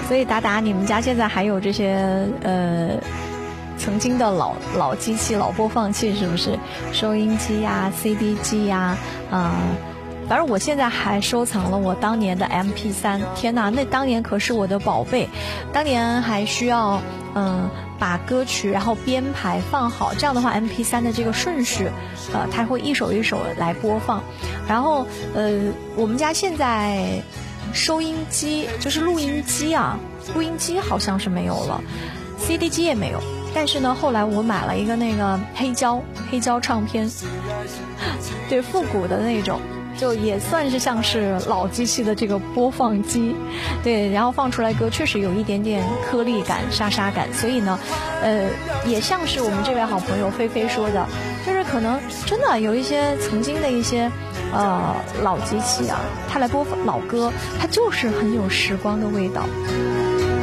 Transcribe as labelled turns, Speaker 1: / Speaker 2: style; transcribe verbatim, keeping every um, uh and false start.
Speaker 1: 所以达达，你们家现在还有这些呃曾经的老老机器、老播放器是不是？收音机呀、C D 机呀，啊、呃。反正我现在还收藏了我当年的 M P 三， 天哪，那当年可是我的宝贝。当年还需要嗯把歌曲然后编排放好，这样的话 M P 三 的这个顺序呃它会一首一首来播放。然后呃我们家现在收音机就是录音机啊，录音机好像是没有了， C D 机也没有，但是呢后来我买了一个那个黑胶黑胶唱片，对，复古的那种，就也算是像是老机器的这个播放机，对，然后放出来歌确实有一点点颗粒感、沙沙感，所以呢，呃，也像是我们这位好朋友菲菲说的，就是可能真的有一些曾经的一些呃老机器啊，它来播放老歌，它就是很有时光的味道。